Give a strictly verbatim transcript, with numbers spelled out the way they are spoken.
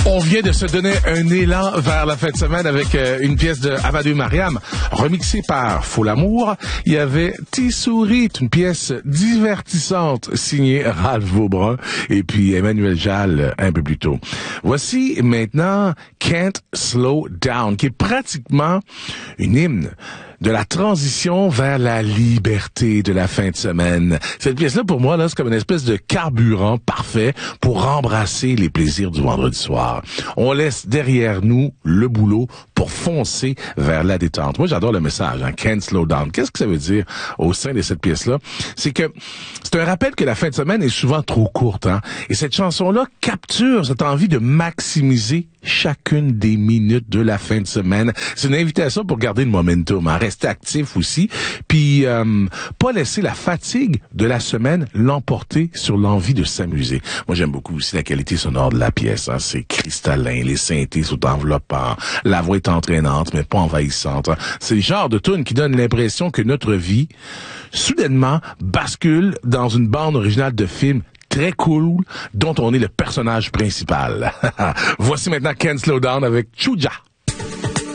On vient de se donner un élan vers la fin de semaine avec euh, une pièce de Amadou Mariam, remixée par Faux l'amour. Il y avait Tissouri, une pièce divertissante signée Ralph Vaubrin et puis Emmanuel Jal un peu plus tôt. Voici maintenant Can't Slow Down, qui est pratiquement une hymne de la transition vers la liberté de la fin de semaine. Cette pièce-là, pour moi, là, c'est comme une espèce de carburant parfait pour embrasser les plaisirs du vendredi soir. On laisse derrière nous le boulot pour foncer vers la détente. Moi, j'adore le message, hein, Can't Slow Down. Qu'est-ce que ça veut dire au sein de cette pièce-là? C'est que c'est un rappel que la fin de semaine est souvent trop courte, hein. Et cette chanson-là capture cette envie de maximiser chacune des minutes de la fin de semaine. C'est une invitation pour garder le momentum, hein, rester actif aussi, puis euh, pas laisser la fatigue de la semaine l'emporter sur l'envie de s'amuser. Moi, j'aime beaucoup aussi la qualité sonore de la pièce, hein. C'est cristallin, les synthés sont enveloppants, la voix est entraînante, mais pas envahissante, hein. C'est le genre de tune qui donne l'impression que notre vie, soudainement, bascule dans une bande originale de film très cool, dont on est le personnage principal. Voici maintenant Can't Slow Down avec Chuja.